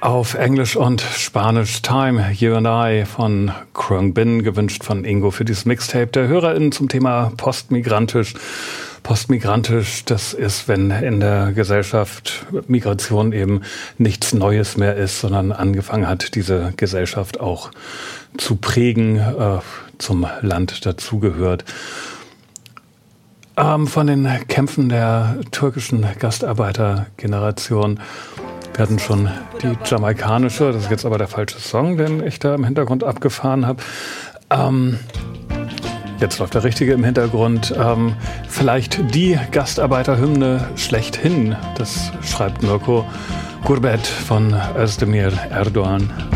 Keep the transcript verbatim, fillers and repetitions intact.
Auf Englisch und Spanisch Time, You and I von Krung Bin, gewünscht von Ingo für dieses Mixtape der HörerInnen zum Thema postmigrantisch. Postmigrantisch, das ist, wenn in der Gesellschaft Migration eben nichts Neues mehr ist, sondern angefangen hat, diese Gesellschaft auch zu prägen, äh, zum Land dazugehört. Ähm, von den Kämpfen der türkischen Gastarbeitergeneration. Wir hatten schon die jamaikanische, das ist jetzt aber der falsche Song, den ich da im Hintergrund abgefahren habe. Ähm, jetzt läuft der richtige im Hintergrund. Ähm, vielleicht die Gastarbeiterhymne schlechthin, das schreibt Mirko Gurbet von Özdemir Erdoğan.